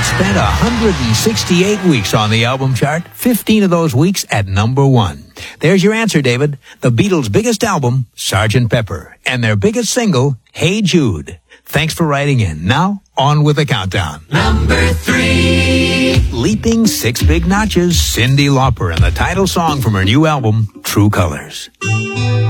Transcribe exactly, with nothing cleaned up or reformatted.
It spent one hundred sixty-eight weeks on the album chart, fifteen of those weeks at number one. There's your answer, David. The Beatles' biggest album, Sergeant Pepper, and their biggest single, Hey Jude. Thanks for writing in. Now, on with the countdown. Number three. Leaping six big notches, Cyndi Lauper and the title song from her new album, True Colors.